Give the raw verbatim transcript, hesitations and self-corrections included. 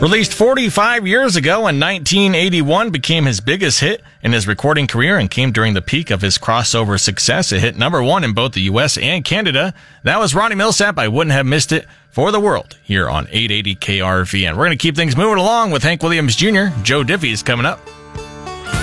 Released forty-five years ago in nineteen eighty-one, became his biggest hit in his recording career and came during the peak of his crossover success. It hit number one in both the U S and Canada. That was Ronnie Milsap. I wouldn't have missed it for the world here on eight eighty K R V N. We're going to keep things moving along with Hank Williams Junior Joe Diffie is coming up.